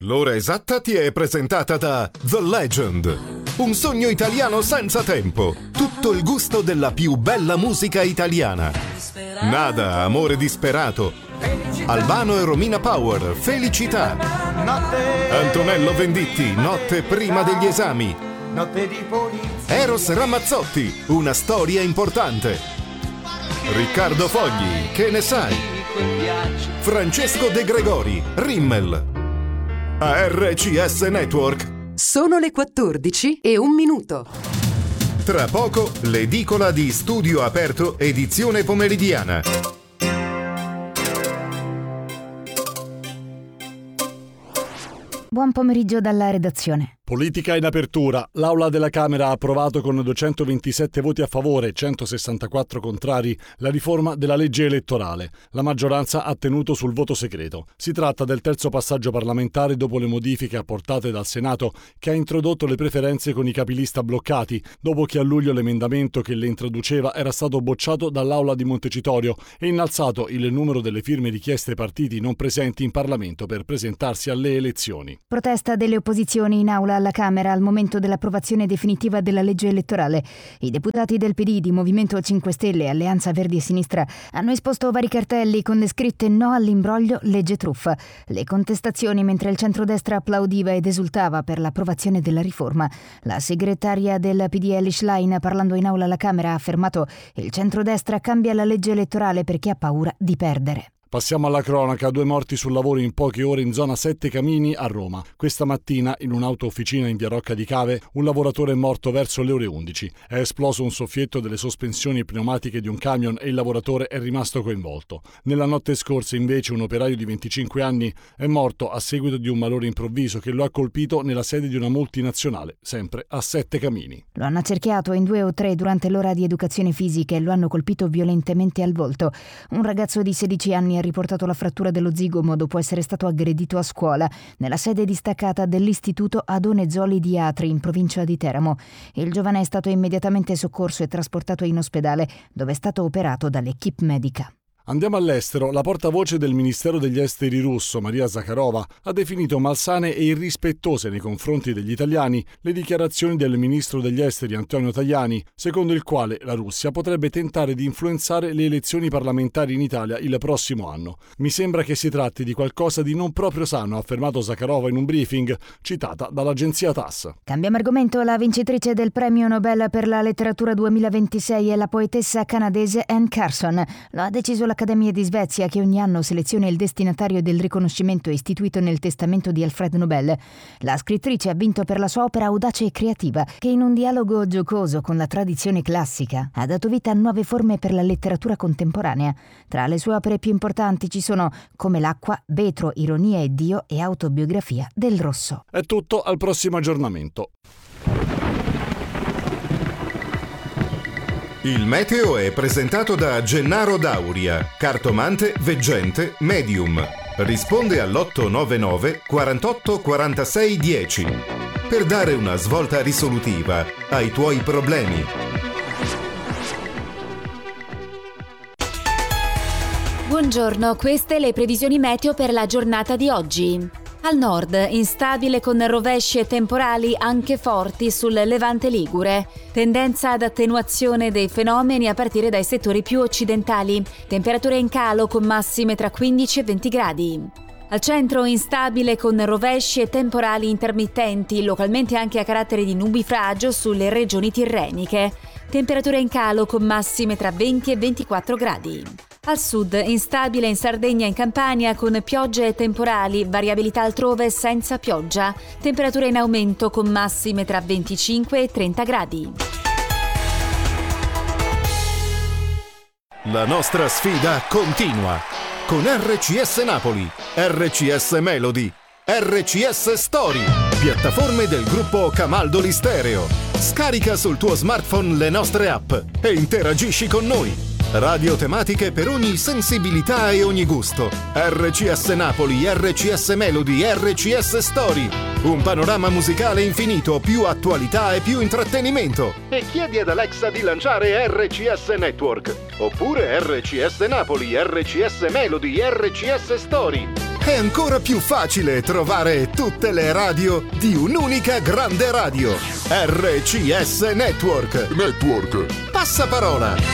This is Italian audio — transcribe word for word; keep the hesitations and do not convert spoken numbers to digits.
L'ora esatta ti è presentata da The Legend, un sogno italiano senza tempo, tutto il gusto della più bella musica italiana. Nada, amore disperato, Albano e Romina Power, Felicità, Antonello Venditti, Notte prima degli esami, Eros Ramazzotti, Una storia importante, Riccardo Fogli, Che ne sai, Francesco De Gregori, Rimmel. A R C S Network. Sono le quattordici e un minuto. Tra poco l'edicola di Studio Aperto edizione pomeridiana. Buon pomeriggio dalla redazione. Politica in apertura. L'Aula della Camera ha approvato con duecentoventisette voti a favore e centosessantaquattro contrari la riforma della legge elettorale. La maggioranza ha tenuto sul voto segreto. Si tratta del terzo passaggio parlamentare dopo le modifiche apportate dal Senato, che ha introdotto le preferenze con i capilista bloccati, dopo che a luglio l'emendamento che le introduceva era stato bocciato dall'Aula di Montecitorio e innalzato il numero delle firme richieste ai partiti non presenti in Parlamento per presentarsi alle elezioni. Protesta delle opposizioni in aula alla Camera al momento dell'approvazione definitiva della legge elettorale. I deputati del P D, di Movimento cinque Stelle e Alleanza Verdi e Sinistra hanno esposto vari cartelli con le scritte "No all'imbroglio, legge truffa". Le contestazioni mentre il centrodestra applaudiva ed esultava per l'approvazione della riforma. La segretaria del P D Elly Schlein, parlando in aula alla Camera, ha affermato: il centrodestra cambia la legge elettorale perché ha paura di perdere. Passiamo alla cronaca. Due morti sul lavoro in poche ore in zona Sette Camini a Roma. Questa mattina, in un'auto officina in via Rocca di Cave, un lavoratore è morto verso le ore undici. È esploso un soffietto delle sospensioni pneumatiche di un camion e il lavoratore è rimasto coinvolto. Nella notte scorsa, invece, un operaio di venticinque anni è morto a seguito di un malore improvviso che lo ha colpito nella sede di una multinazionale, sempre a Sette Camini. Lo hanno accerchiato in due o tre durante l'ora di educazione fisica e lo hanno colpito violentemente al volto. Un ragazzo di sedici anni ha riportato la frattura dello zigomo dopo essere stato aggredito a scuola nella sede distaccata dell'istituto Adone Zoli di Atri, in provincia di Teramo. Il giovane è stato immediatamente soccorso e trasportato in ospedale, dove è stato operato dall'equipe medica. Andiamo all'estero. La portavoce del Ministero degli Esteri russo, Maria Zakharova, ha definito malsane e irrispettose nei confronti degli italiani le dichiarazioni del ministro degli Esteri Antonio Tajani, secondo il quale la Russia potrebbe tentare di influenzare le elezioni parlamentari in Italia il prossimo anno. Mi sembra che si tratti di qualcosa di non proprio sano, ha affermato Zakharova in un briefing, citata dall'agenzia T A S S. Cambiamo argomento. La vincitrice del premio Nobel per la letteratura duemilaventisei è la poetessa canadese Anne Carson. Lo ha deciso l'Accademia di Svezia, che ogni anno seleziona il destinatario del riconoscimento istituito nel testamento di Alfred Nobel. La scrittrice ha vinto per la sua opera audace e creativa, che in un dialogo giocoso con la tradizione classica ha dato vita a nuove forme per la letteratura contemporanea. Tra le sue opere più importanti ci sono Come l'acqua, Vetro, Ironia e Dio e Autobiografia del Rosso. È tutto, al prossimo aggiornamento. Il meteo è presentato da Gennaro Dauria, cartomante, veggente, medium. Risponde all'otto nove nove quarantotto quarantasei dieci per dare una svolta risolutiva ai tuoi problemi. Buongiorno, queste le previsioni meteo per la giornata di oggi. Al nord, instabile con rovesci e temporali anche forti sul Levante ligure. Tendenza ad attenuazione dei fenomeni a partire dai settori più occidentali. Temperature in calo con massime tra quindici e venti gradi. Al centro, instabile con rovesci e temporali intermittenti, localmente anche a carattere di nubifragio sulle regioni tirreniche. Temperature in calo con massime tra venti e ventiquattro gradi. Al sud, instabile in Sardegna e in Campania con piogge e temporali, variabilità altrove senza pioggia. Temperature in aumento con massime tra venticinque e trenta gradi. La nostra sfida continua con R C S Napoli, R C S Melody, R C S Story, piattaforme del gruppo Camaldoli Stereo. Scarica sul tuo smartphone le nostre app e interagisci con noi. Radio tematiche per ogni sensibilità e ogni gusto. R C S Napoli, R C S Melody, R C S Story. Un panorama musicale infinito, più attualità e più intrattenimento. E chiedi ad Alexa di lanciare R C S Network. Oppure R C S Napoli, R C S Melody, R C S Story. è ancora più facile trovare tutte le radio di un'unica grande radio. R C S Network. Network. Passaparola.